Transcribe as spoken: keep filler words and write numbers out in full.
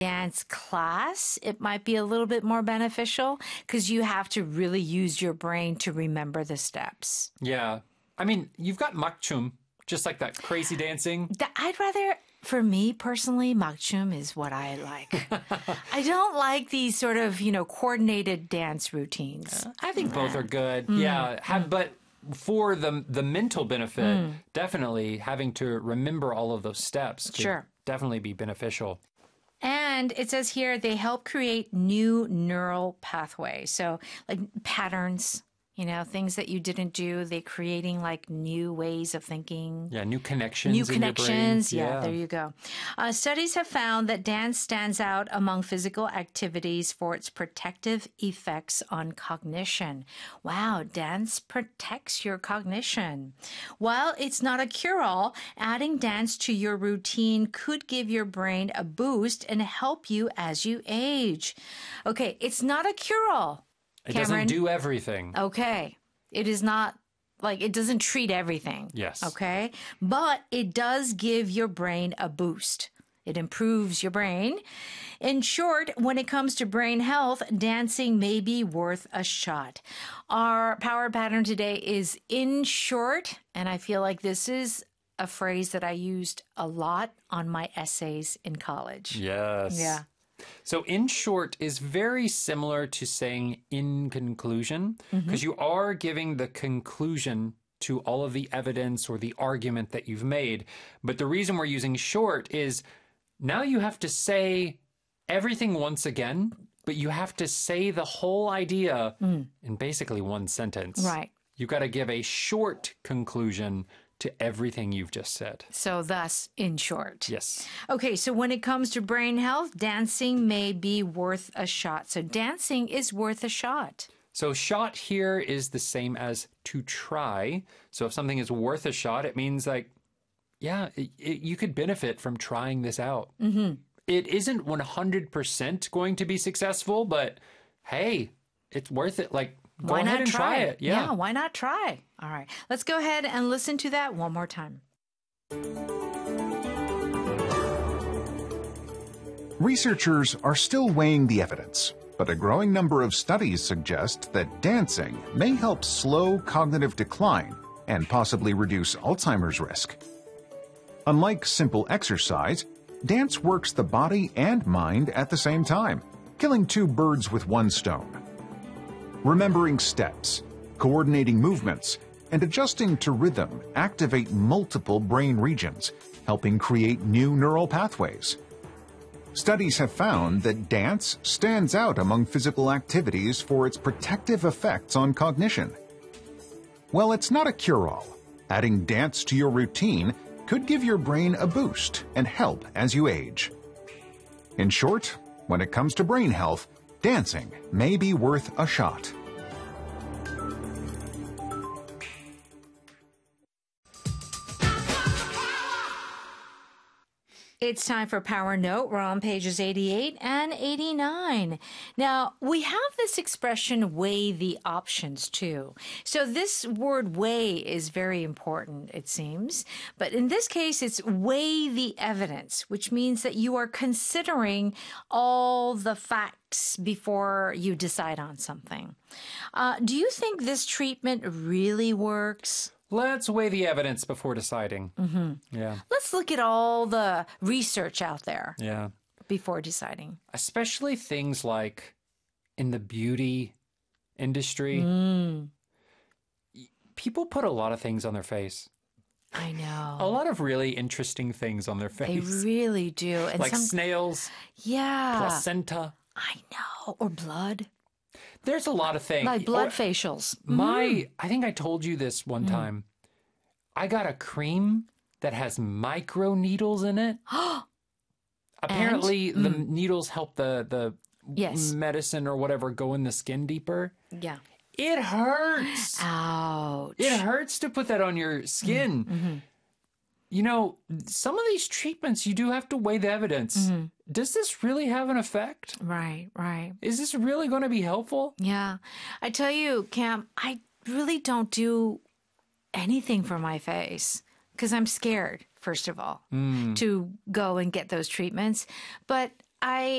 dance class, it might be a little bit more beneficial because you have to really use your brain to remember the steps. Yeah. I mean, you've got makchum, just like that crazy dancing. Th- I'd rather, for me personally, makchum is what I like. I don't like these sort of, you know, coordinated dance routines. Uh, I think both are good. Mm. Yeah. Have, but for the the mental benefit, mm. definitely having to remember all of those steps could sure. definitely be beneficial. And it says here they help create new neural pathways. So like patterns, you know, things that you didn't do, they're creating like new ways of thinking. Yeah, new connections. New in connections. Your brain. Yeah, yeah, there you go. Uh, studies have found that dance stands out among physical activities for its protective effects on cognition. Wow, dance protects your cognition. While it's not a cure-all, adding dance to your routine could give your brain a boost and help you as you age. Okay, it's not a cure-all. It Cameron, doesn't do everything. Okay. It is not like it doesn't treat everything. Yes. Okay. But it does give your brain a boost. It improves your brain. In short, when it comes to brain health, dancing may be worth a shot. Our power pattern today is in short, and I feel like this is a phrase that I used a lot on my essays in college. Yes. Yeah. So in short is very similar to saying in conclusion, because mm-hmm. you are giving the conclusion to all of the evidence or the argument that you've made. But the reason we're using short is now you have to say everything once again, but you have to say the whole idea mm. in basically one sentence. Right. You've got to give a short conclusion to everything you've just said. So thus, in short. Yes. Okay, so when it comes to brain health, dancing may be worth a shot. So dancing is worth a shot. So shot here is the same as to try. So if something is worth a shot, it means like, yeah, it, it, you could benefit from trying this out. Mm-hmm. It isn't one hundred percent going to be successful, but hey, it's worth it. Like, Go why ahead not and try, try it? it? Yeah. yeah, why not try? All right, let's go ahead and listen to that one more time. Researchers are still weighing the evidence, but a growing number of studies suggest that dancing may help slow cognitive decline and possibly reduce Alzheimer's risk. Unlike simple exercise, dance works the body and mind at the same time, killing two birds with one stone. Remembering steps, coordinating movements, and adjusting to rhythm activate multiple brain regions, helping create new neural pathways. Studies have found that dance stands out among physical activities for its protective effects on cognition. While it's not a cure-all, adding dance to your routine could give your brain a boost and help as you age. In short, when it comes to brain health, dancing may be worth a shot. It's time for Power Note. We're on pages eighty-eight and eighty-nine. Now, we have this expression, weigh the options, too. So this word weigh is very important, it seems. But in this case, it's weigh the evidence, which means that you are considering all the facts before you decide on something. Uh, do you think this treatment really works? Let's weigh the evidence before deciding. Mm-hmm. Yeah. Let's look at all the research out there. Yeah. Before deciding. Especially things like in the beauty industry. Mm. People put a lot of things on their face. I know. A lot of really interesting things on their face. They really do. And like some... snails. Yeah. Placenta. I know. Or blood. There's a lot of things. Like blood or, facials. My, mm. I think I told you this one mm. time. I got a cream that has micro needles in it. Apparently, and? the mm. needles help the, the yes. medicine or whatever go in the skin deeper. Yeah. It hurts. Ouch. It hurts to put that on your skin. Mm-hmm. You know, some of these treatments, you do have to weigh the evidence. Mm-hmm. Does this really have an effect? Right, right. Is this really going to be helpful? Yeah. I tell you, Cam, I really don't do anything for my face because I'm scared, first of all, mm. to go and get those treatments. But I